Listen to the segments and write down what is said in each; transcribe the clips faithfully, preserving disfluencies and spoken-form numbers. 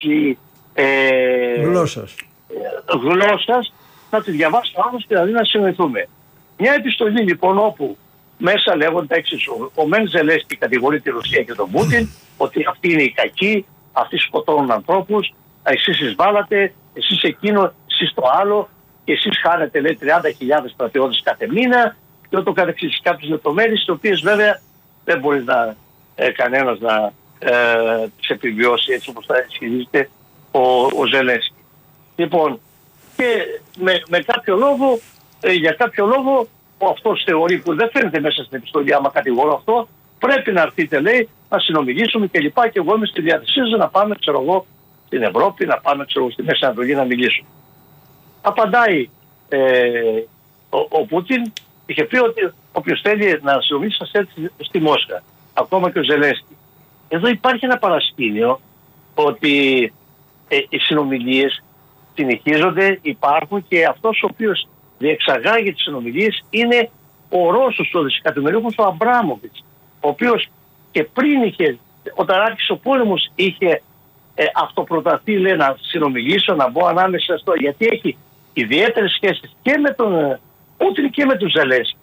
ε, γλώσσας. Ε, γλώσσας, να τη διαβάσει ο άνθρωπος και δηλαδή να συνοηθούμε. Μια επιστολή λοιπόν όπου μέσα λέγονται τα εξής. Ο, ο Μεν Ζελένσκι κατηγορεί τη Ρωσία και τον Πούτιν ότι αυτοί είναι οι κακοί, αυτοί σκοτώνουν ανθρώπους, εσείς εισβάλλατε, εσείς εκείνο, εσείς το άλλο και εσείς χάνετε λέει τριάντα χιλιάδες στρατιώτες κάθε μήνα και ούτω καθεξής, κάποιες λεπτομέρειες τις οποίες βέβαια δεν μπορεί να, ε, κανένας να ε, τις επιβιώσει έτσι όπως θα ισχυρίζεται ο, ο Ζελένσκι. Λοιπόν, και με, με κάποιο λόγο, ε, για κάποιο λόγο, ο αυτός θεωρεί που δεν φαίνεται μέσα στην επιστολή, άμα κατηγορώ αυτό, πρέπει να έρθετε, λέει, να συνομιλήσουμε και λοιπά. Και εγώ είμαι στη διάθεσή σας να πάμε, ξέρω εγώ, στην Ευρώπη, να πάμε, ξέρω εγώ, στη Μέση Ανατολή να μιλήσουμε. Απαντάει ε, ο, ο Πούτιν, είχε πει ότι όποιος θέλει να συνομιλήσει, θα έρθει στη Μόσχα. Ακόμα και ο Ζελένσκι. Εδώ υπάρχει ένα παρασκήνιο ότι ε, οι συνομιλίες συνεχίζονται, υπάρχουν και αυτός ο οποίος διεξαγάγει τις συνομιλίες είναι ο Ρώσος, ο δισεκατομμυρίουχος ο Αμπράμοβιτς, ο οποίος και πριν είχε, όταν άρχισε ο πόλεμος, είχε ε, αυτοπροταθεί, λέει, να συνομιλήσω, να μπω ανάμεσα στο, γιατί έχει ιδιαίτερες σχέσεις και με τον Πούτιν και με τον Ζελένσκι.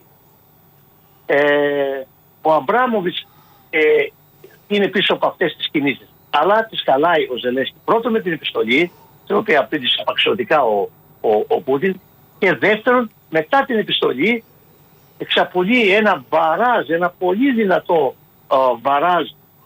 Ε, ο Αμπράμοβιτς ε, είναι πίσω από αυτές τις κινήσεις. Αλλά τις χαλάει ο Ζελένσκι πρώτον με την επιστολή, την οποία απήντησε απαξιωτικά ο, ο, ο Πούτιν, και δεύτερον μετά την επιστολή εξαπολύει ένα βαράζ, ένα πολύ δυνατό uh, βαράζ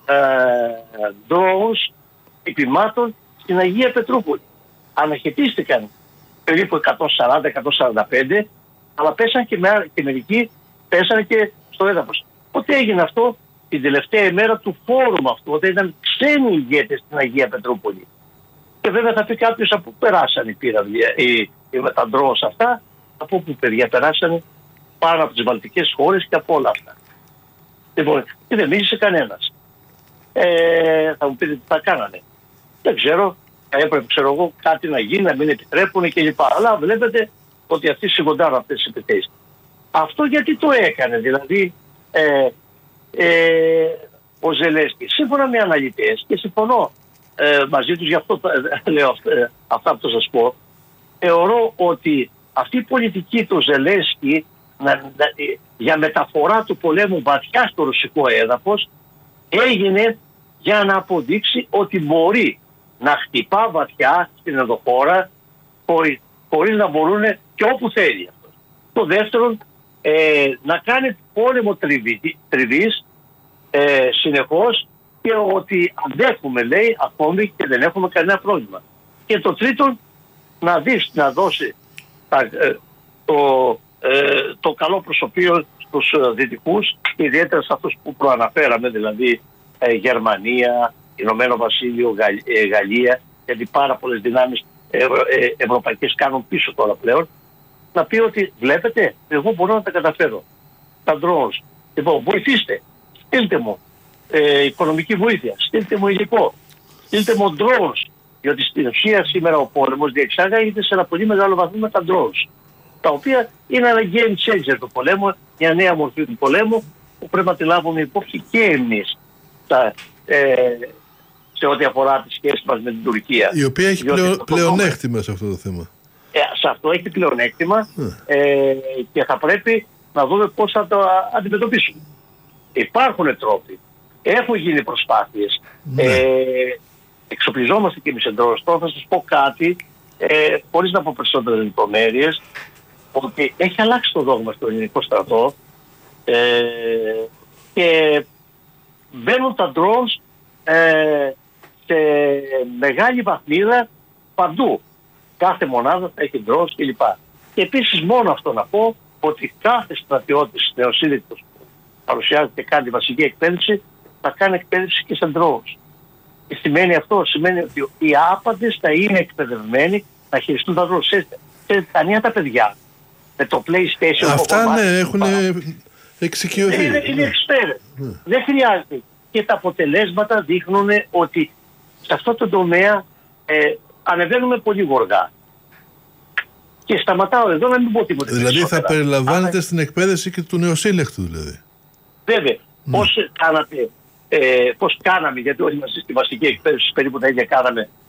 uh, drones υπημάτων στην Αγία Πετρούπολη. Αναχαιτίστηκαν περίπου εκατόν σαράντα εκατόν σαράντα πέντε, αλλά πέσαν και, με, και μερικοί πέσαν και στο έδαφος. Πότε έγινε αυτό? Την τελευταία ημέρα του φόρουμ αυτού, όταν ήταν ξένοι ηγέτες στην Αγία Πετρούπολη. Και βέβαια θα πει κάποιος από πού περάσαν οι πύραυλοι, οι, οι μεταντρόους αυτά, από πού παιδιά περάσανε, πάνω από τις βαλτικές χώρες και από όλα αυτά. Λοιπόν, και δεν μίλησε κανένας. Ε, θα μου πείτε τι θα κάνανε. Δεν ξέρω, θα έπρεπε ξέρω εγώ κάτι να γίνει, να μην επιτρέπουν κλπ. Αλλά βλέπετε ότι αυτοί σιγοντάρουν αυτές τις επιθέσεις. Αυτό γιατί το έκανε, δηλαδή ε, ε, ο Ζελένσκι, σύμφωνα με αναλυτές, και συμφωνώ ε, μαζί τους, γι' αυτό ε, λέω ε, αυτά που θα σας πω, θεωρώ ότι αυτή η πολιτική του Ζελένσκι να, να, για μεταφορά του πολέμου βαθιά στο ρωσικό έδαφος έγινε για να αποδείξει ότι μπορεί να χτυπά βαθιά στην ενδοχώρα χωρίς, χωρίς να μπορούν και όπου θέλει αυτό. Το δεύτερο, ε, να κάνει πόλεμο τριβή, τριβής ε, συνεχώς και ότι αντέχουμε, λέει, ακόμη και δεν έχουμε κανένα πρόβλημα. Και το τρίτο, να δεις, να δώσει τα, ε, το, ε, το καλό προσωπείο στους ε, δυτικούς, ιδιαίτερα σε αυτούς που προαναφέραμε, δηλαδή ε, Γερμανία, Ηνωμένο Βασίλειο, Γαλλ, ε, Γαλλία, γιατί πάρα πολλές δυνάμεις ε, ε, ευρωπαϊκές κάνουν πίσω τώρα πλέον, να πει ότι βλέπετε, εγώ μπορώ να τα καταφέρω. Τα drones. Λοιπόν, βοηθήστε, στείλτε μου ε, οικονομική βοήθεια, στείλτε μου υλικό, στείλτε μου drones. Διότι στην ουσία σήμερα ο πόλεμος διεξάγαγεται σε ένα πολύ μεγάλο βαθμό με τα drones, τα οποία είναι ένα game changer του πολέμου, μια νέα μορφή του πολέμου που πρέπει να τη λάβουμε υπόψη και εμείς τα, ε, σε ό,τι αφορά τις σχέσεις μας με την Τουρκία. Η οποία έχει πλεο, πλεονέκτημα σε αυτό το θέμα. Ε, σε αυτό έχει πλεονέκτημα ε, και θα πρέπει να δούμε πώς θα το αντιμετωπίσουμε. Υπάρχουν τρόποι, έχουν γίνει προσπάθειες. Ναι. Ε, εξοπλιζόμαστε και εμείς εντός. Τώρα θα σας πω κάτι, ε, χωρίς να πω περισσότερες λεπτομέρειες, ότι έχει αλλάξει το δόγμα στο ελληνικό στρατό ε, και μπαίνουν τα drones ε, σε μεγάλη βαθμίδα παντού. Κάθε μονάδα θα έχει drones κλπ. Και επίσης μόνο αυτό να πω, ότι κάθε στρατιώτης νεοσύλληπτος που παρουσιάζεται και κάνει βασική εκπαίδευση, θα κάνει εκπαίδευση και σε drones. Και σημαίνει αυτό, σημαίνει ότι οι άπαντες θα είναι εκπαιδευμένοι να χειριστούν τα drones. Σε τανία τα παιδιά με το PlayStation. Αυτά ναι, έχουν εξοικειωθεί. Είναι, είναι expert. Ναι. Δεν χρειάζεται. Και τα αποτελέσματα δείχνουν ότι σε αυτό το τομέα ε, ανεβαίνουμε πολύ γοργά. Και σταματάω εδώ να μην πω τίποτα. Δηλαδή θα περιλαμβάνεται στην εκπαίδευση και του νεοσύλλεκτου δηλαδή. Βέβαια. Mm. Πώς κάνατε, ε, πώς κάναμε, γιατί όλοι μας στη βασική εκπαίδευση περίπου τα ίδια κάναμε